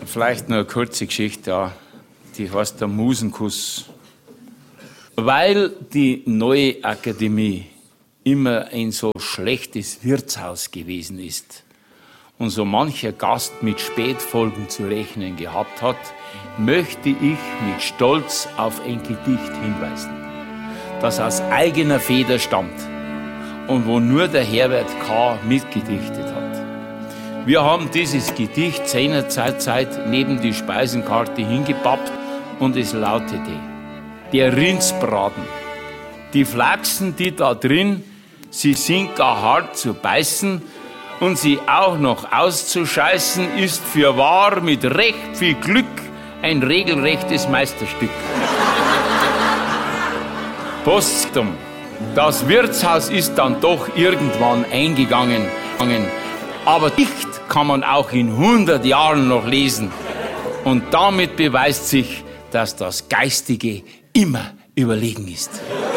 Vielleicht nur eine kurze Geschichte, ja. Die heißt der Musenkuss. Weil die neue Akademie immer ein so schlechtes Wirtshaus gewesen ist und so mancher Gast mit Spätfolgen zu rechnen gehabt hat, möchte ich mit Stolz auf ein Gedicht hinweisen, das aus eigener Feder stammt und wo nur der Herbert K. mitgedichtet hat. Wir haben dieses Gedicht seinerzeit neben die Speisenkarte hingepappt und es lautete: Der Rindsbraten. Die Flachsen, die da drin, sie sind gar hart zu beißen und sie auch noch auszuscheißen, ist fürwahr mit recht viel Glück ein regelrechtes Meisterstück. Postum. Das Wirtshaus ist dann doch irgendwann eingegangen, aber Dicht kann man auch in 100 Jahren noch lesen. Und damit beweist sich, dass das Geistige immer überlegen ist.